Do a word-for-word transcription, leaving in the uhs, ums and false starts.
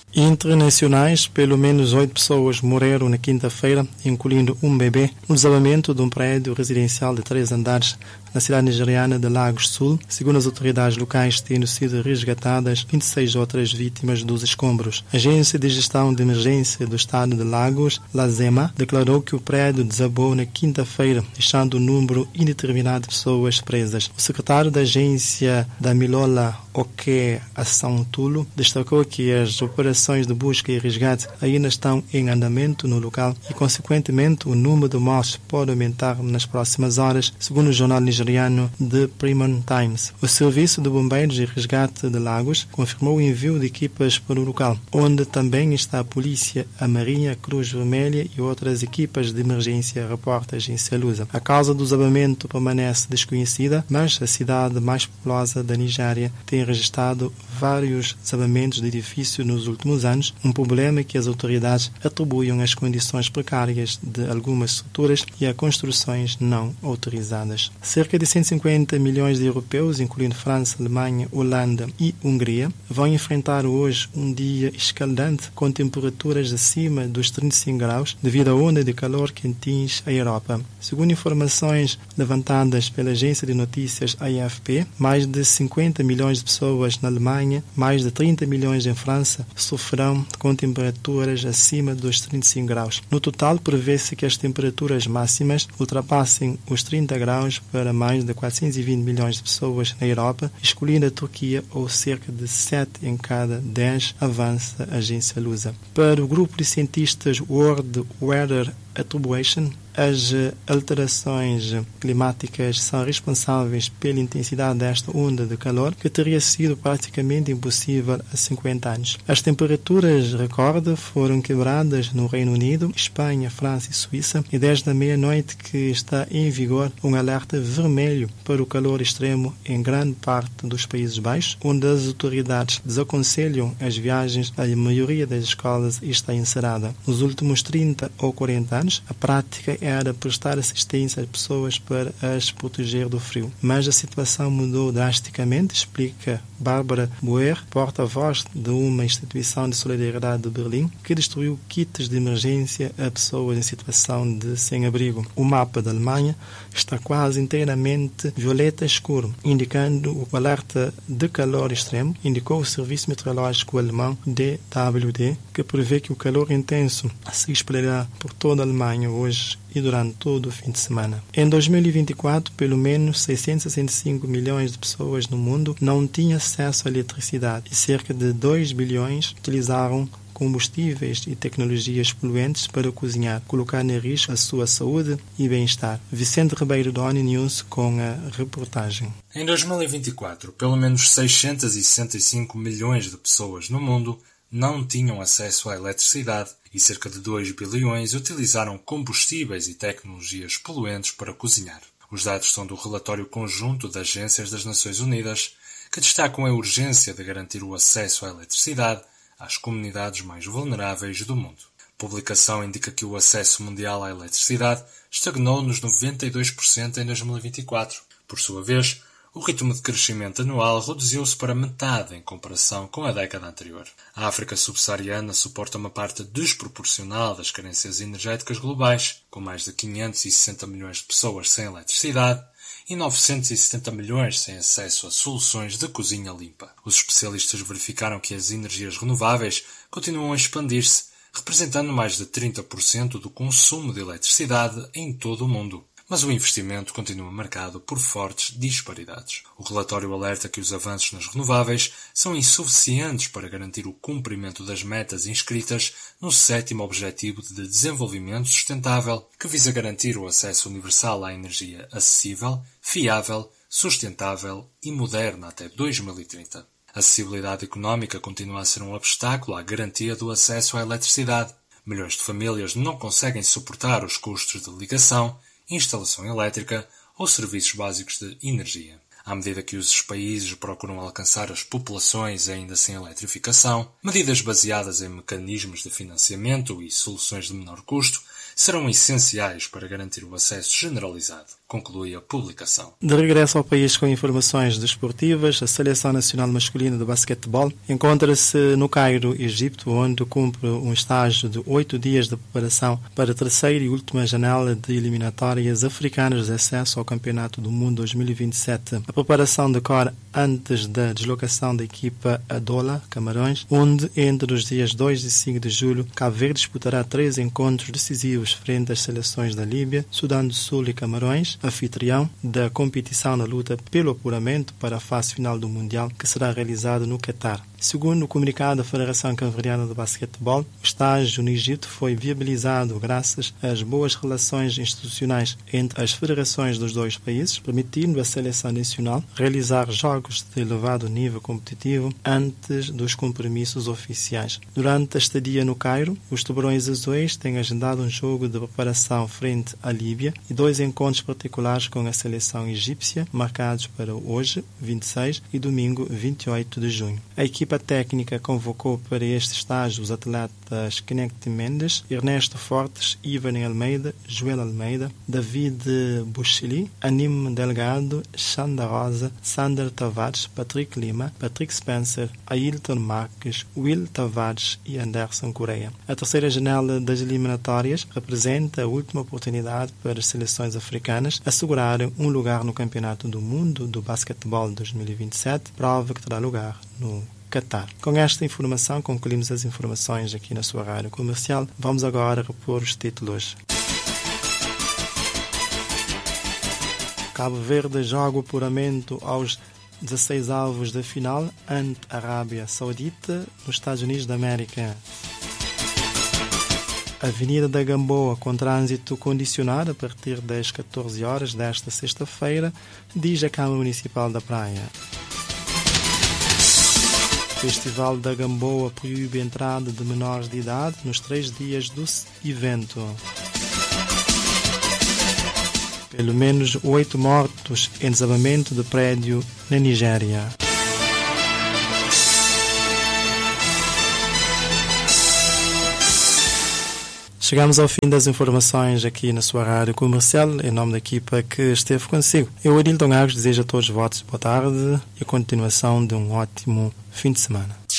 Internacionais, pelo menos oito pessoas morreram na quinta-feira, incluindo um bebê, no desabamento de um prédio residencial de três andares na cidade nigeriana de Lagos Sul, segundo as autoridades locais, tendo sido resgatadas vinte e seis outras vítimas dos escombros. A Agência de Gestão de Emergência do Estado de Lagos, LASEMA, declarou que o prédio desabou na quinta-feira, deixando um número indeterminado de pessoas presas. O secretário da agência, Damilola Oke Ação Tulo, destacou que as operações de busca e resgate ainda estão em andamento no local e, consequentemente, o número de mortes pode aumentar nas próximas horas, segundo o jornal nigeriano The Premium Times. O Serviço de Bombeiros e Resgate de Lagos confirmou o envio de equipas para o local, onde também está a polícia, a Marinha, a Cruz Vermelha e outras equipas de emergência, reporta a agência Lusa. A causa do desabamento permanece desconhecida, mas a cidade mais populosa da Nigéria tem registrado vários desabamentos de edifícios nos últimos anos, um problema que as autoridades atribuem às condições precárias de algumas estruturas e a construções não autorizadas. Cerca de cento e cinquenta milhões de europeus, incluindo França, Alemanha, Holanda e Hungria, vão enfrentar hoje um dia escaldante com temperaturas acima dos trinta e cinco graus devido à onda de calor que atinge a Europa. Segundo informações levantadas pela agência de notícias A F P, mais de cinquenta milhões de pessoas na Alemanha, mais de trinta milhões em França, sofrerão com temperaturas acima dos trinta e cinco graus. No total, prevê-se que as temperaturas máximas ultrapassem os trinta graus para mais de quatrocentos e vinte milhões de pessoas na Europa, excluindo a Turquia, ou cerca de sete em cada dez, avança a agência Lusa. Para o grupo de cientistas World Weather Attribution, as alterações climáticas são responsáveis pela intensidade desta onda de calor, que teria sido praticamente impossível há cinquenta anos. As temperaturas recorde foram quebradas no Reino Unido, Espanha, França e Suíça, e desde a meia-noite que está em vigor um alerta vermelho para o calor extremo em grande parte dos Países Baixos, onde as autoridades desaconselham as viagens. A maioria das escolas está encerrada. Nos últimos trinta ou quarenta anos, a prática era prestar assistência às pessoas para as proteger do frio. Mas a situação mudou drasticamente, explica Bárbara Boer, porta-voz de uma instituição de solidariedade de Berlim, que distribuiu kits de emergência a pessoas em situação de sem-abrigo. O mapa da Alemanha está quase inteiramente violeta escuro, indicando o alerta de calor extremo, indicou o Serviço Meteorológico Alemão D W D, que prevê que o calor intenso se espalhará por toda a Alemanha hoje e durante todo o fim de semana. Em dois mil e vinte e quatro, pelo menos seiscentos e sessenta e cinco milhões de pessoas no mundo não tinham acesso à eletricidade e cerca de dois bilhões utilizaram combustíveis e tecnologias poluentes para cozinhar, colocar em risco a sua saúde e bem-estar. Vicente Ribeiro da ONU News com a reportagem. Em dois mil e vinte e quatro, pelo menos seiscentos e sessenta e cinco milhões de pessoas no mundo não tinham acesso à eletricidade e cerca de dois bilhões utilizaram combustíveis e tecnologias poluentes para cozinhar. Os dados são do relatório conjunto de agências das Nações Unidas, que destacam a urgência de garantir o acesso à eletricidade às comunidades mais vulneráveis do mundo. A publicação indica que o acesso mundial à eletricidade estagnou nos noventa e dois por cento em dois mil e vinte e quatro. Por sua vez, o ritmo de crescimento anual reduziu-se para metade em comparação com a década anterior. A África subsaariana suporta uma parte desproporcional das carências energéticas globais, com mais de quinhentos e sessenta milhões de pessoas sem eletricidade e novecentos e setenta milhões sem acesso a soluções de cozinha limpa. Os especialistas verificaram que as energias renováveis continuam a expandir-se, representando mais de trinta por cento do consumo de eletricidade em todo o mundo. Mas o investimento continua marcado por fortes disparidades. O relatório alerta que os avanços nas renováveis são insuficientes para garantir o cumprimento das metas inscritas no sétimo Objetivo de Desenvolvimento Sustentável, que visa garantir o acesso universal à energia acessível, fiável, sustentável e moderna até dois mil e trinta. A acessibilidade económica continua a ser um obstáculo à garantia do acesso à eletricidade. Milhões de famílias não conseguem suportar os custos de ligação, instalação elétrica ou serviços básicos de energia. À medida que os países procuram alcançar as populações ainda sem eletrificação, medidas baseadas em mecanismos de financiamento e soluções de menor custo serão essenciais para garantir o acesso generalizado, conclui a publicação. De regresso ao país com informações desportivas, a Seleção Nacional Masculina de Basquetebol encontra-se no Cairo, Egito, onde cumpre um estágio de oito dias de preparação para a terceira e última janela de eliminatórias africanas de acesso ao Campeonato do Mundo dois mil e vinte e sete. A preparação decorre antes da deslocação da equipa a Douala, Camarões, onde entre os dias dois e cinco de julho, Cabo Verde disputará três encontros decisivos frente às seleções da Líbia, Sudão do Sul e Camarões, anfitrião da competição na luta pelo apuramento para a fase final do Mundial, que será realizada no Catar. Segundo o comunicado da Federação Cabo-Verdiana de Basquetebol, o estágio no Egito foi viabilizado graças às boas relações institucionais entre as federações dos dois países, permitindo à seleção nacional realizar jogos de elevado nível competitivo antes dos compromissos oficiais. Durante a estadia no Cairo, os Tubarões Azuis têm agendado um jogo de preparação frente à Líbia e dois encontros particulares com a seleção egípcia, marcados para hoje, vinte e seis, e domingo, vinte e oito de junho. A equipa A técnica convocou para este estágio os atletas Kinect Mendes, Ernesto Fortes, Ivan Almeida, Joel Almeida, David Buchili, Anim Delgado, Xanda Rosa, Sander Tavares, Patrick Lima, Patrick Spencer, Ailton Marques, Will Tavares e Anderson Correia. A terceira janela das eliminatórias representa a última oportunidade para as seleções africanas assegurarem um lugar no Campeonato do Mundo do Basquetebol dois mil e vinte e sete, prova que terá lugar no Catar. Com esta informação, concluímos as informações aqui na sua rádio comercial. Vamos agora repor os títulos. Cabo Verde joga o apuramento aos dezesseis avos da final ante a Arábia Saudita nos Estados Unidos da América. Avenida da Gamboa com trânsito condicionado a partir das catorze horas desta sexta-feira, diz a Câmara Municipal da Praia. O Festival da Gamboa proíbe a entrada de menores de idade nos três dias do evento. Pelo menos oito mortos em desabamento de prédio na Nigéria. Chegamos ao fim das informações aqui na sua rádio comercial, em nome da equipa que esteve consigo. Eu, Adilton Agos, desejo a todos votos boa tarde e a continuação de um ótimo fim de semana.